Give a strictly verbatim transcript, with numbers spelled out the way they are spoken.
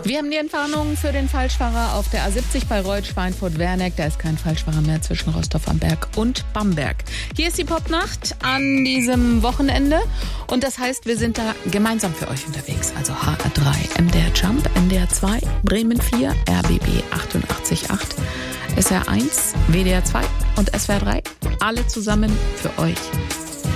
Wir haben die Entwarnung für den Falschfahrer auf der A siebzig bei Reut, Schweinfurt, Werneck. Da ist kein Falschfahrer mehr zwischen Rostov am Berg und Bamberg. Hier ist die Popnacht an diesem Wochenende. Und das heißt, wir sind da gemeinsam für euch unterwegs. Also H R drei, M D R Jump, N D R zwei, Bremen vier, R B B achtundachtzig Komma acht, S R eins, W D R zwei und S W R drei. Alle zusammen für euch